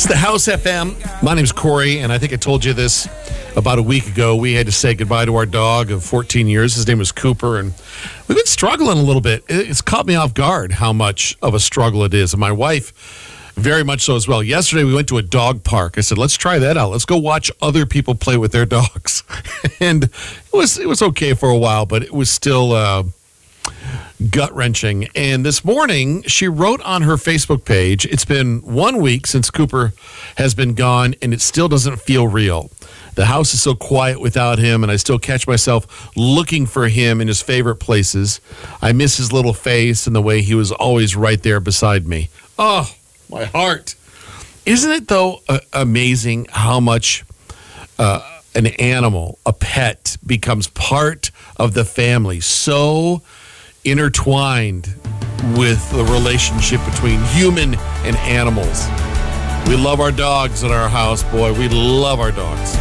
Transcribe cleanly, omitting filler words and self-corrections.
It's the House FM. My name's Corey, and I think I told you this about a week ago. We had to say goodbye to our dog of 14 years. His name was Cooper, and we've been struggling a little bit. It's caught me off guard how much of a struggle it is, and my wife very much so as well. Yesterday, we went to a dog park. I said, let's try that out. Let's go watch other people play with their dogs. And it was okay for a while, but it was still gut-wrenching. And this morning, she wrote on her Facebook page, it's been 1 week since Cooper has been gone, and it still doesn't feel real. The house is so quiet without him, and I still catch myself looking for him in his favorite places. I miss his little face and the way he was always right there beside me. Oh, my heart. Isn't it, though, amazing how much an animal, a pet, becomes part of the family? So intertwined with the relationship between human and animals. We love our dogs at our house, boy. We love our dogs.